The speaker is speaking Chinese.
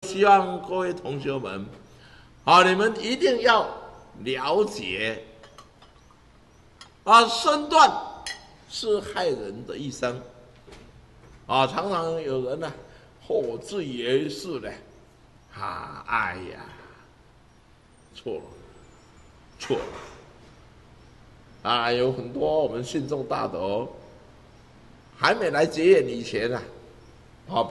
希望各位同学们，你们一定要了解，身段是害人的一生，常常有人呢，自以为是的，哎呀，错了，有很多我们信众大德还没来结缘以前